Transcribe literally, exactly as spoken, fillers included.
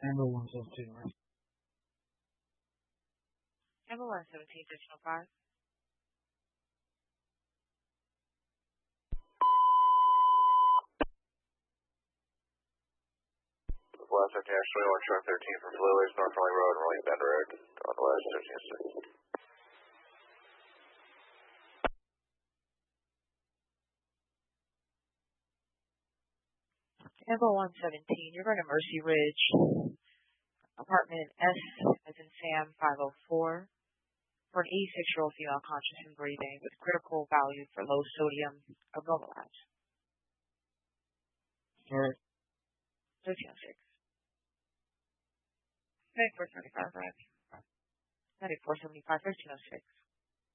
Amber one seventeen, right? Amber one seventeen, additional five. West fifteen, actually, one truck thirteen from Fluids, North Valley Road, Rolling Bend Road, on the west, thirteen six. Amber one seventeen, you're going to Mercy Ridge, apartment S as in Sam five oh four, for an eighty-six-year-old female conscious and breathing with critical value for low sodium abnormalized. Sorry. thirteen oh six. ninety-four seventy-five, right? ninety-four seventy-five, thirteen oh six.